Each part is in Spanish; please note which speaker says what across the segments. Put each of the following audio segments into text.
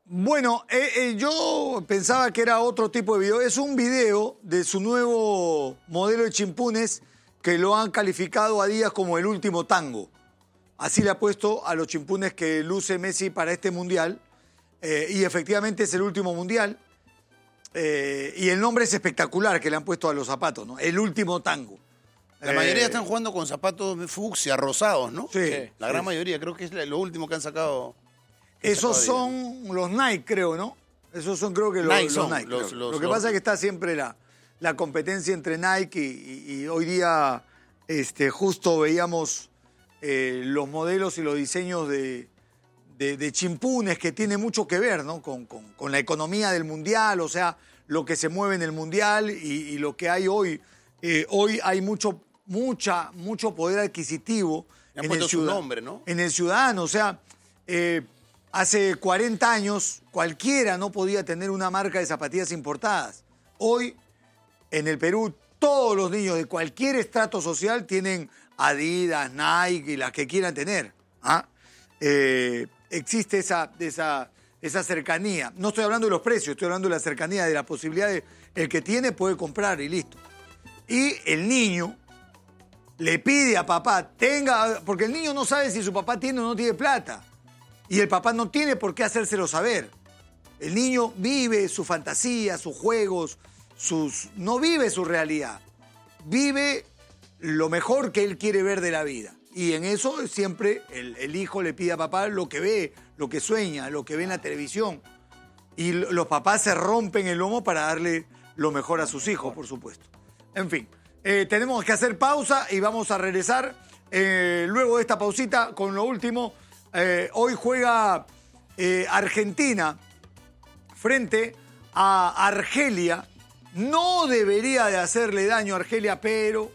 Speaker 1: Bueno, yo pensaba que era otro tipo de video. Es un video de su nuevo modelo de chimpunes que lo han calificado a Díaz como el último tango. Así le ha puesto a los chimpunes que luce Messi para este mundial. Y efectivamente es el último mundial. Y el nombre es espectacular que le han puesto a los zapatos, ¿no? El último tango.
Speaker 2: La mayoría están jugando con zapatos fucsia, rosados, ¿no?
Speaker 1: Sí.
Speaker 2: La gran mayoría, creo que es lo último que han sacado.
Speaker 1: Esos son los Nike, creo, ¿no? Esos son, creo que los Nike. Lo que pasa es que está siempre la competencia entre Nike y hoy día justo veíamos los modelos y los diseños de chimpunes que tiene mucho que ver, ¿no? Con la economía del mundial, o sea, lo que se mueve en el mundial y lo que hay hoy. Hoy hay mucho poder adquisitivo
Speaker 2: en el ciudadano, nombre, ¿no?
Speaker 1: En el ciudadano, o sea, hace 40 años cualquiera no podía tener una marca de zapatillas importadas. Hoy, en el Perú, todos los niños de cualquier estrato social tienen Adidas, Nike y las que quieran tener. Existe esa cercanía. No estoy hablando de los precios, estoy hablando de la cercanía, de la posibilidad de el que tiene puede comprar y listo. Y el niño le pide a papá, porque el niño no sabe si su papá tiene o no tiene plata. Y el papá no tiene por qué hacérselo saber. El niño vive su fantasía, sus juegos, no vive su realidad. Vive lo mejor que él quiere ver de la vida. Y en eso siempre el hijo le pide a papá lo que ve, lo que sueña, lo que ve en la televisión. Y los papás se rompen el lomo para darle lo mejor a sus hijos, por supuesto. En fin, tenemos que hacer pausa y vamos a regresar luego de esta pausita con lo último. Hoy juega Argentina frente a Argelia. No debería de hacerle daño a Argelia, pero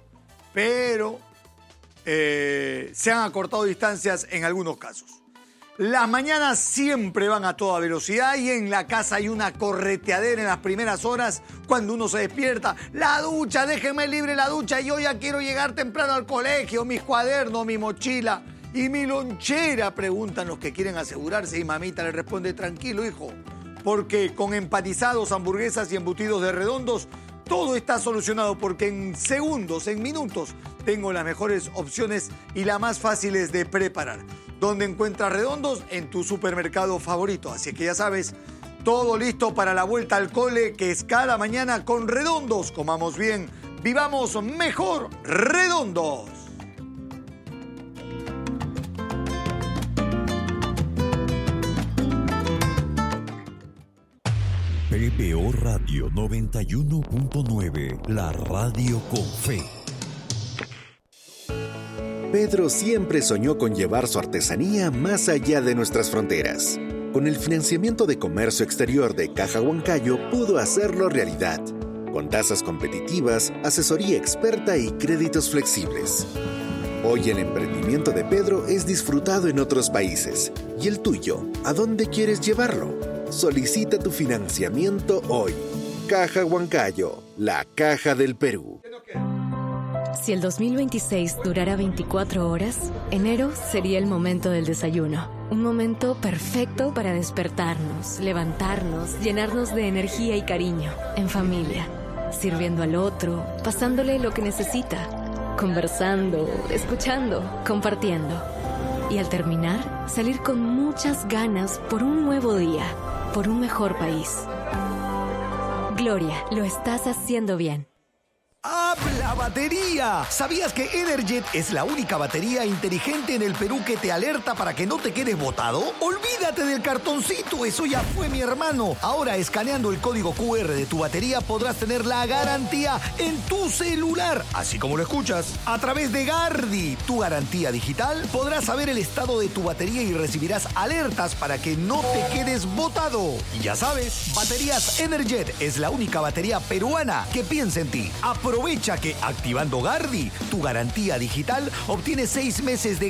Speaker 1: se han acortado distancias en algunos casos. Las mañanas siempre van a toda velocidad y en la casa hay una correteadera en las primeras horas cuando uno se despierta. La ducha, déjenme libre la ducha, yo ya quiero llegar temprano al colegio, mis cuadernos, mi mochila y mi lonchera, preguntan los que quieren asegurarse y mamita le responde, tranquilo hijo, porque con empanizados, hamburguesas y embutidos de Redondos todo está solucionado porque en segundos, en minutos, tengo las mejores opciones y las más fáciles de preparar. ¿Dónde encuentras Redondos? En tu supermercado favorito. Así que ya sabes, todo listo para la vuelta al cole, que es cada mañana con Redondos. Comamos bien, vivamos mejor. Redondos.
Speaker 3: PPO Radio 91.9, la radio con fe.
Speaker 4: Pedro siempre soñó con llevar su artesanía más allá de nuestras fronteras. Con el financiamiento de comercio exterior de Caja Huancayo pudo hacerlo realidad, con tasas competitivas, asesoría experta y créditos flexibles. Hoy el emprendimiento de Pedro es disfrutado en otros países. ¿Y el tuyo? ¿A dónde quieres llevarlo? Solicita tu financiamiento hoy. Caja Huancayo, la caja del Perú.
Speaker 5: Si el 2026 durara 24 horas, enero sería el momento del desayuno. Un momento perfecto para despertarnos, levantarnos, llenarnos de energía y cariño. En familia, sirviendo al otro, pasándole lo que necesita, conversando, escuchando, compartiendo. Y al terminar, salir con muchas ganas por un nuevo día, por un mejor país. Gloria, lo estás haciendo bien.
Speaker 6: ¡Habla batería! ¿Sabías que Energet es la única batería inteligente en el Perú que te alerta para que no te quedes botado? ¡Olvídate del cartoncito! ¡Eso ya fue, mi hermano! Ahora, escaneando el código QR de tu batería, podrás tener la garantía en tu celular. Así como lo escuchas. A través de Gardi, tu garantía digital, podrás saber el estado de tu batería y recibirás alertas para que no te quedes botado. Y ya sabes, Baterías Energet es la única batería peruana que piensa en ti. Aprovecha que activando Gardi, tu garantía digital, obtienes 6 meses de